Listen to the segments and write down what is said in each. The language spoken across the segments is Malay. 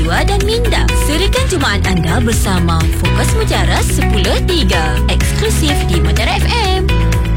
Azwa dan Minda. Surikan Jumaat anda bersama Fokus Mujarah 10.3 eksklusif di Mutiara FM.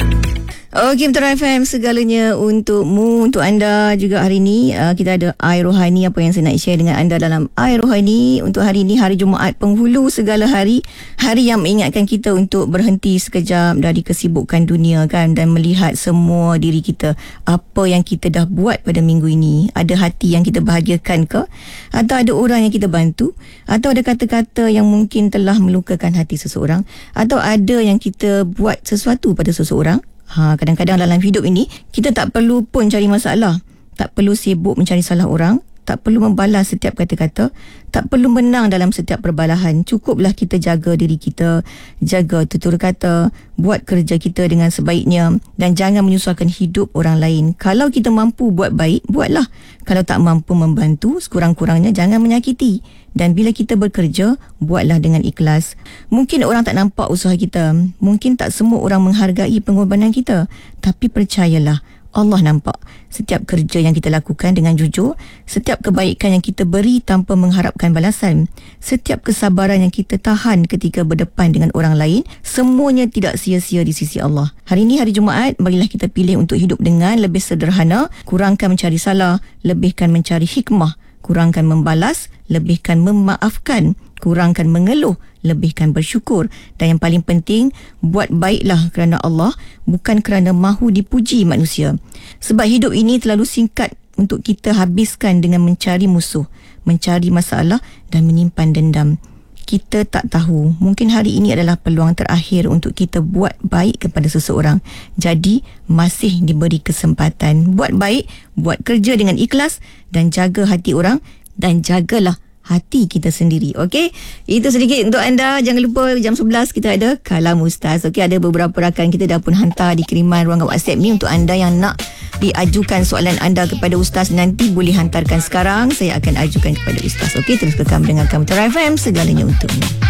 Okey, Mutiara FM segalanya untukmu, untuk anda juga. Hari ini kita ada Air Rohani. Apa yang saya nak share dengan anda dalam Air Rohani untuk hari ini, hari Jumaat, penghulu segala hari, hari yang mengingatkan kita untuk berhenti sekejap dari kesibukan dunia kan, dan melihat semua diri kita, apa yang kita dah buat pada minggu ini. Ada hati yang kita bahagiakan ke, atau ada orang yang kita bantu, atau ada kata-kata yang mungkin telah melukakan hati seseorang, atau ada yang kita buat sesuatu pada seseorang. Kadang-kadang dalam hidup ini kita tak perlu pun cari masalah, tak perlu sibuk mencari salah orang, tak perlu membalas setiap kata-kata, tak perlu menang dalam setiap perbalahan. Cukuplah kita jaga diri kita, jaga tutur kata, buat kerja kita dengan sebaiknya, dan jangan menyusahkan hidup orang lain. Kalau kita mampu buat baik, buatlah. Kalau tak mampu membantu, sekurang-kurangnya jangan menyakiti. Dan bila kita bekerja, buatlah dengan ikhlas. Mungkin orang tak nampak usaha kita, mungkin tak semua orang menghargai pengorbanan kita, tapi percayalah, Allah nampak setiap kerja yang kita lakukan dengan jujur, setiap kebaikan yang kita beri tanpa mengharapkan balasan, setiap kesabaran yang kita tahan ketika berdepan dengan orang lain, semuanya tidak sia-sia di sisi Allah. Hari ini hari Jumaat, marilah kita pilih untuk hidup dengan lebih sederhana, kurangkan mencari salah, lebihkan mencari hikmah, kurangkan membalas, lebihkan memaafkan, kurangkan mengeluh, lebihkan bersyukur, dan yang paling penting, buat baiklah kerana Allah, bukan kerana mahu dipuji manusia. Sebab hidup ini terlalu singkat untuk kita habiskan dengan mencari musuh, mencari masalah dan menyimpan dendam. Kita tak tahu, mungkin hari ini adalah peluang terakhir untuk kita buat baik kepada seseorang. Jadi, masih diberi kesempatan. Buat baik, buat kerja dengan ikhlas, dan jaga hati orang, dan jagalah hati kita sendiri. Okey, itu sedikit untuk anda. Jangan lupa jam 11 kita ada Kalam Ustaz. Okey, ada beberapa rakan kita dah pun hantar di kiriman ruangan WhatsApp ni. Untuk anda yang nak diajukan soalan anda kepada Ustaz, nanti boleh hantarkan sekarang, saya akan ajukan kepada Ustaz. Okey, terus kekal mendengarkan Mutiara FM, segalanya untukmu.